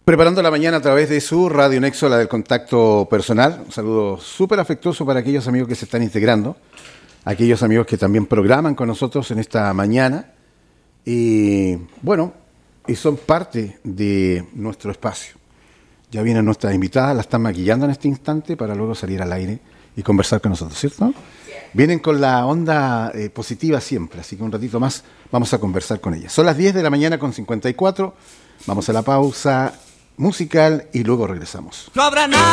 Preparando la mañana a través de su Radio Nexo, la del contacto personal. Un saludo súper afectuoso para aquellos amigos que se están integrando, aquellos amigos que también programan con nosotros en esta mañana. Y bueno, y son parte de nuestro espacio. Ya vienen nuestras invitadas, las están maquillando en este instante para luego salir al aire y conversar con nosotros, ¿cierto? Vienen con la onda positiva siempre, así que un ratito más vamos a conversar con ellas. Son las 10 de la mañana con 54, vamos a la pausa musical y luego regresamos. No habrá nada.